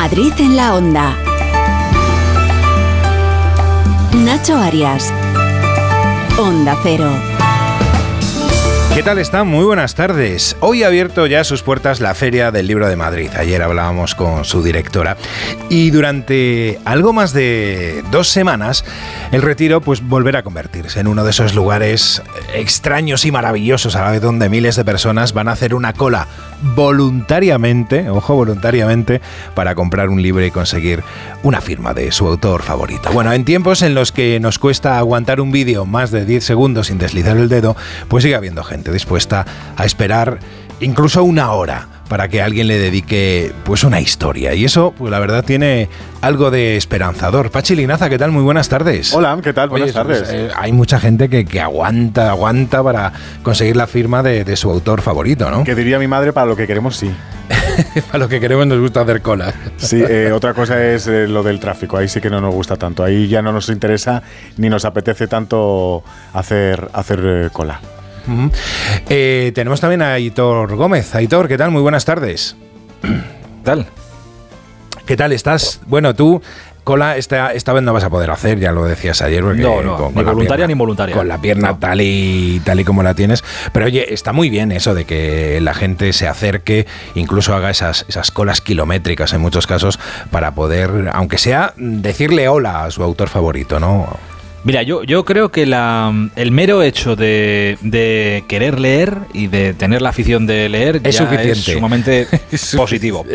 Madrid en la Onda. Nacho Arias. Onda Cero. ¿Qué tal están? Muy buenas tardes. Hoy ha abierto ya sus puertas la Feria del Libro de Madrid. Ayer hablábamos con su directora y durante algo más de 2 semanas el Retiro pues volverá a convertirse en uno de esos lugares extraños y maravillosos a la vez donde miles de personas van a hacer una cola voluntariamente, ojo, voluntariamente, para comprar un libro y conseguir una firma de su autor favorito. Bueno, en tiempos en los que nos cuesta aguantar un vídeo más de 10 segundos sin deslizar el dedo, pues sigue habiendo gente dispuesta a esperar incluso 1 hora para que alguien le dedique pues una historia, y eso pues la verdad tiene algo de esperanzador. Pachi Linaza, ¿qué tal? Muy buenas tardes. Hola, ¿qué tal? Buenas tardes. Pues, hay mucha gente que aguanta para conseguir la firma de su autor favorito, ¿no? Que diría mi madre, para lo que queremos sí. Para lo que queremos nos gusta hacer cola. Sí, otra cosa es lo del tráfico, ahí sí que no nos gusta tanto, ahí ya no nos interesa ni nos apetece tanto hacer cola. Uh-huh. Tenemos también a Aitor Gómez. Aitor, ¿qué tal? Muy buenas tardes. ¿Qué tal estás? Bueno, tú cola esta vez no vas a poder hacer, ya lo decías ayer. Porque no, ni voluntaria ni involuntaria. Con la pierna no. tal y como la tienes. Pero oye, está muy bien eso de que la gente se acerque, incluso haga esas colas kilométricas en muchos casos, para poder, aunque sea, decirle hola a su autor favorito, ¿no? Mira, yo creo que el mero hecho de querer leer y de tener la afición de leer es ya suficiente. Es sumamente positivo.